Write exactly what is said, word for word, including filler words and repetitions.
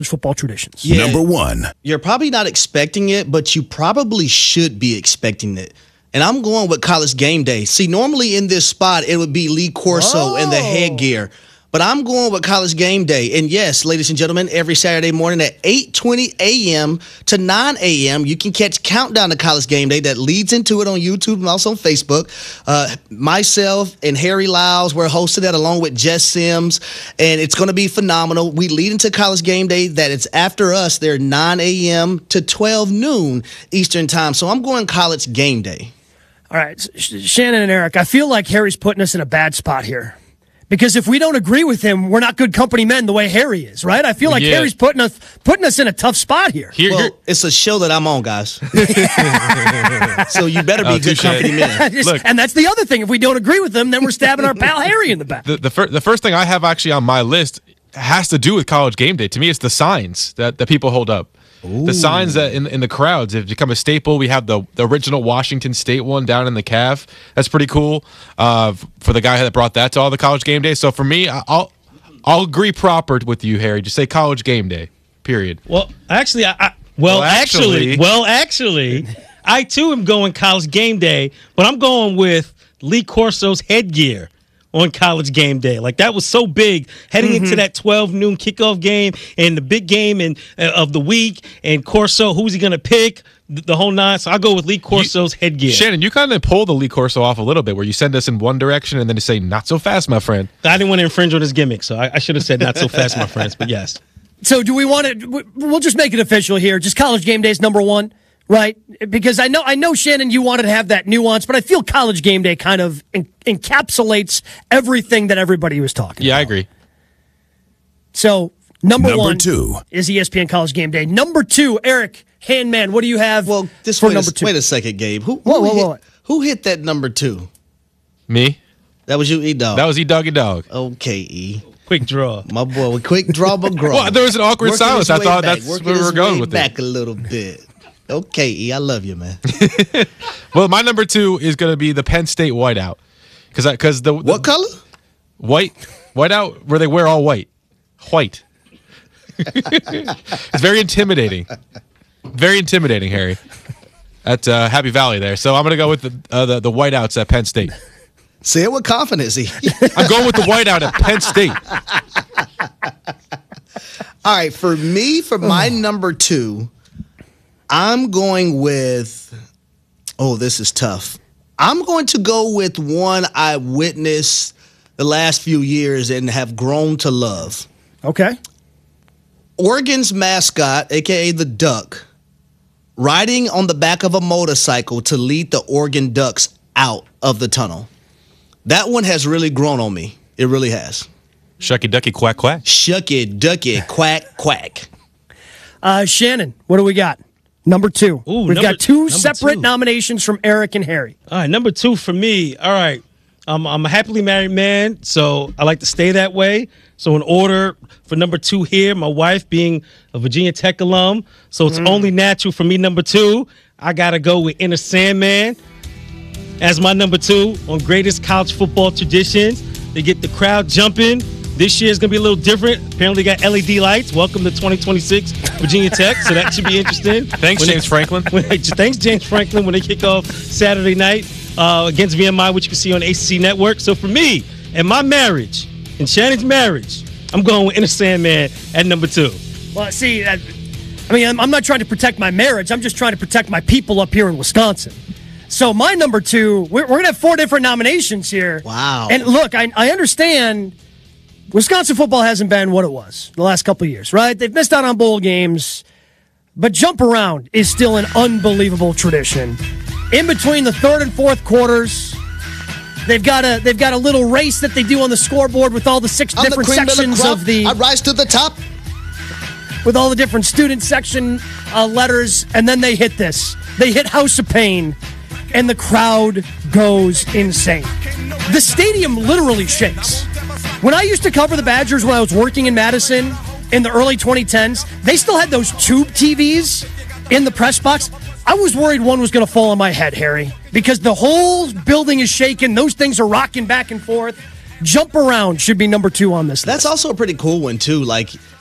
football traditions. Yeah, Number one. You're probably not expecting it, but you probably should be expecting it. And I'm going with College Game Day. See, normally in this spot, it would be Lee Corso Oh. and the headgear. But I'm going with College Game Day. And yes, ladies and gentlemen, every Saturday morning at eight twenty a.m. to nine a.m., you can catch Countdown to College Game Day that leads into it on YouTube and also on Facebook. Uh, myself and Harry Lyles, we're hosting that along with Jess Sims, and it's going to be phenomenal. We lead into College Game Day that it's after us. They're nine a.m. to twelve noon Eastern time. So I'm going College Game Day. All right, Sh- Shannon and Eric, I feel like Harry's putting us in a bad spot here. Because if we don't agree with him, we're not good company men the way Harry is, right? I feel like Yeah. Harry's putting us putting us in a tough spot here. Here, Well, here- it's a show that I'm on, guys. So you better be Oh, good touche. company men. Just- Look. and that's the other thing. If we don't agree with him, then we're stabbing our pal Harry in the back. the the, fir- the first thing I have actually on my list has to do with College Game Day. To me, it's the signs that, that people hold up. The signs that in in the crowds have become a staple. We have the, the original Washington State one down in the C A F. That's pretty cool. Uh, for the guy that brought that to all the College Game Day. So for me, I- I'll I'll agree proper with you, Harry. Just say College Game Day. Period. Well, actually, I, I well, Well, actually, actually- well, actually, I too am going College Game Day, but I'm going with Lee Corso's headgear on College Game Day. Like, that was so big heading into that twelve noon kickoff game and the big game and uh, of the week. And Corso, who's he going to pick? The, the whole nine. So I'll go with Lee Corso's headgear. Shannon, you kind of pull the Lee Corso off a little bit, where you send us in one direction and then you say, "Not so fast, my friend." I didn't want to infringe on his gimmick, so I, I should have said not so fast, my friends. But yes. So do we want to? We'll just make it official here. Just College Game Day is number one, right? Because I know, I know, Shannon, you wanted to have that nuance, but I feel College Game Day kind of en- encapsulates everything that everybody was talking Yeah, about. I agree. So number, Number one two. is E S P N College Game Day. Number two, Eric Handman, what do you have? Well, this for wait, number a, two? wait a second, Gabe. Who, who, Whoa, whoa, hit, whoa. who hit that number two? Me? That was you, E-Dog. That was E Doggy Dog. Okay, E. Quick draw. My boy, with quick draw, but grow. Well, there was an awkward Working silence. his I way thought back, that's working where we his were going way with it. back a little bit. Okay, E, I love you, man. Well, my number two is going to be the Penn State whiteout, because because the, the What color? white whiteout where they wear all white, white. It's very intimidating, very intimidating, Harry. At uh, Happy Valley there, so I'm going to go with the uh, the the whiteouts at Penn State. Say it with confidence, E. I'm going with the whiteout at Penn State. All right, for me, for my number two, I'm going with, oh, this is tough. I'm going to go with one I witnessed the last few years and have grown to love. Okay. Oregon's mascot, a k a the Duck, riding on the back of a motorcycle to lead the Oregon Ducks out of the tunnel. That one has really grown on me. It really has. Shucky ducky quack quack. Shucky, ducky, quack, quack. Uh, Shannon, what do we got? Number two. Ooh, We've number- got two number separate two. nominations from Eric and Harry. All right, number two for me. All right, um, I'm a happily married man, so I like to stay that way. So in order for number two here, my wife being a Virginia Tech alum, so it's only natural for me, number two, I got to go with Inner Sandman as my number two on greatest college football traditions. They get the crowd jumping. This year is going to be a little different. Apparently got L E D lights. Welcome to twenty twenty-six Virginia Tech, so that should be interesting. Thanks, When James they- Franklin. when they- thanks, James Franklin, when they kick off Saturday night uh, against V M I, which you can see on A C C Network. So for me and my marriage, and Shannon's marriage, I'm going with Inner Sandman at number two. Well, see, I, I mean, I'm, I'm not trying to protect my marriage. I'm just trying to protect my people up here in Wisconsin. So my number two, we're, we're going to have four different nominations here. Wow. And look, I, I understand Wisconsin football hasn't been what it was the last couple of years, right? They've missed out on bowl games, but jump around is still an unbelievable tradition. In between the third and fourth quarters, they've got a they've got a little race that they do on the scoreboard with all the six I'm different the cream sections of, of the I rise to the top. with all the different student section uh, letters, and then they hit this. They hit House of Pain, and the crowd goes insane. The stadium literally shakes. When I used to cover the Badgers when I was working in Madison in the early twenty tens, they still had those tube T Vs in the press box. I was worried one was going to fall on my head, Harry, because the whole building is shaking. Those things are rocking back and forth. Jump around should be number two on this That's list. also a pretty cool one, too. Like,